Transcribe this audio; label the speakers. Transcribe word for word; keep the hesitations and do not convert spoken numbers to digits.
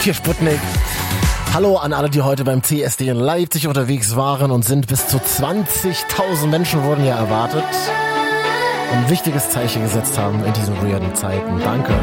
Speaker 1: hier Sputnik. Hallo an alle, die heute beim C S D in Leipzig unterwegs waren und sind. Bis zu zwanzigtausend Menschen wurden ja erwartet und ein wichtiges Zeichen gesetzt haben in diesen weirden Zeiten. Danke.